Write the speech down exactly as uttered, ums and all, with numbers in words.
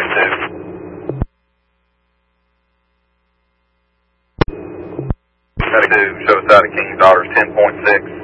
thirty-two. thirty-two, show us out of King's Daughters ten point six.